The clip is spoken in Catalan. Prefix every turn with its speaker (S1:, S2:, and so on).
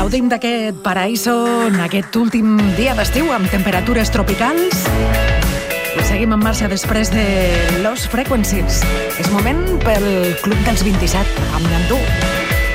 S1: Gaudim d'aquest paraíso en aquest últim dia d'estiu amb temperatures tropicals i seguim en marxa després de Lost Frequencies. És moment pel Club dels 27 amb tu.